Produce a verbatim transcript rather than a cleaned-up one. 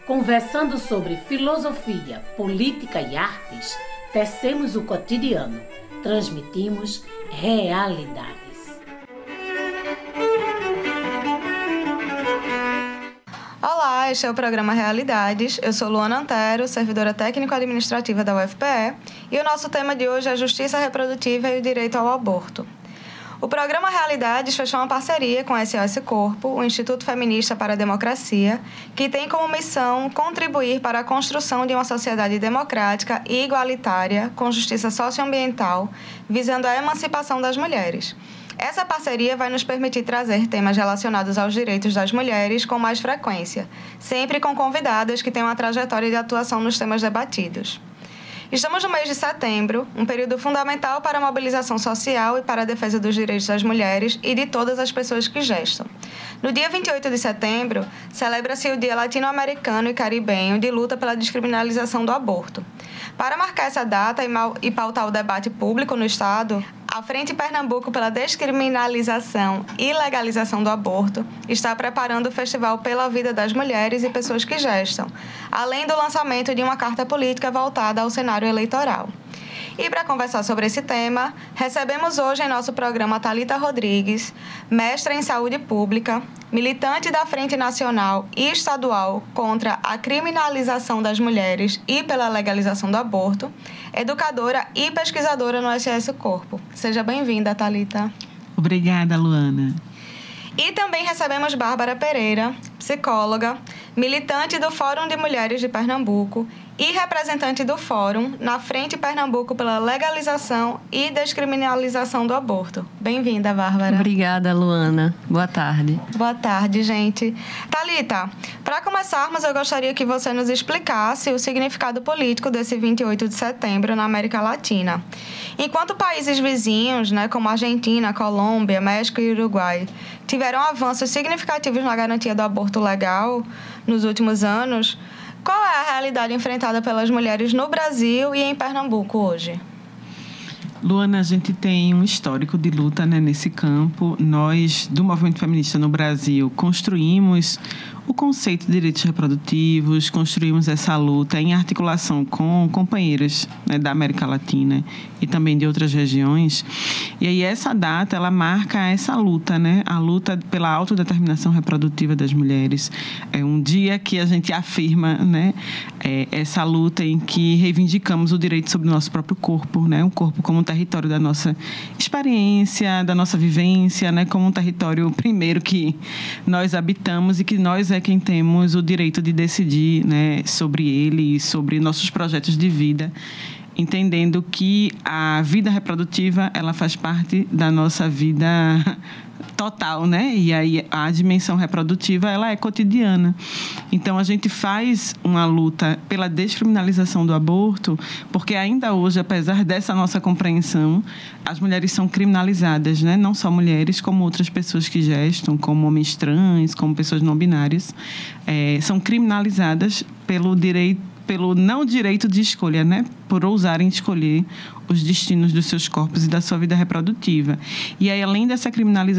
Conversando sobre filosofia, política e artes, tecemos o cotidiano, transmitimos realidades. Olá, este é o programa Realidades. Eu sou Luana Antero, servidora técnico-administrativa da U F P E, e o nosso tema de hoje é a justiça reprodutiva e o direito ao aborto. O programa Realidades fechou uma parceria com a S O S Corpo, o Instituto Feminista para a Democracia, que tem como missão contribuir para a construção de uma sociedade democrática e igualitária, com justiça socioambiental, visando a emancipação das mulheres. Essa parceria vai nos permitir trazer temas relacionados aos direitos das mulheres com mais frequência, sempre com convidadas que têm uma trajetória de atuação nos temas debatidos. Estamos no mês de setembro, um período fundamental para a mobilização social e para a defesa dos direitos das mulheres e de todas as pessoas que gestam. No dia vinte e oito de setembro, celebra-se o Dia Latino-Americano e Caribenho de luta pela descriminalização do aborto. Para marcar essa data e pautar o debate público no Estado, a Frente Pernambuco pela Descriminalização e Legalização do Aborto está preparando o Festival Pela Vida das Mulheres e Pessoas que Gestam, além do lançamento de uma carta política voltada ao cenário eleitoral. E para conversar sobre esse tema, recebemos hoje em nosso programa Thalita Rodrigues, mestra em saúde pública, militante da Frente Nacional e Estadual contra a criminalização das mulheres e pela legalização do aborto, educadora e pesquisadora no S O S Corpo. Seja bem-vinda, Thalita. Obrigada, Luana. E também recebemos Bárbara Pereira, psicóloga, militante do Fórum de Mulheres de Pernambuco e representante do Fórum na Frente Pernambuco pela Legalização e Descriminalização do Aborto. Bem-vinda, Bárbara. Obrigada, Luana. Boa tarde. Boa tarde, gente. Thalita, para começarmos, eu gostaria que você nos explicasse o significado político desse vinte e oito de setembro na América Latina. Enquanto países vizinhos, né, como Argentina, Colômbia, México e Uruguai, tiveram avanços significativos na garantia do aborto legal nos últimos anos, qual é a realidade enfrentada pelas mulheres no Brasil e em Pernambuco hoje? Luana, a gente tem um histórico de luta, né, nesse campo. Nós, do movimento feminista no Brasil, construímos o conceito de direitos reprodutivos, construímos essa luta em articulação com companheiras, né, da América Latina e também de outras regiões. E aí essa data, ela marca essa luta, né, a luta pela autodeterminação reprodutiva das mulheres. É um dia que a gente afirma, né, é, essa luta em que reivindicamos o direito sobre o nosso próprio corpo, né, um corpo como um território da nossa experiência, da nossa vivência, né, como um território primeiro que nós habitamos e que nós é quem temos o direito de decidir, né, sobre ele e sobre nossos projetos de vida, entendendo que a vida reprodutiva, ela faz parte da nossa vida total, né? E aí a dimensão reprodutiva, ela é cotidiana. Então, a gente faz uma luta pela descriminalização do aborto, porque ainda hoje, apesar dessa nossa compreensão, as mulheres são criminalizadas, né? Não só mulheres, como outras pessoas que gestam, como homens trans, como pessoas não binárias, é, são criminalizadas pelo direito pelo não direito de escolha, né? Por ousarem escolher os destinos dos seus corpos e da sua vida reprodutiva. E aí, além dessa criminalização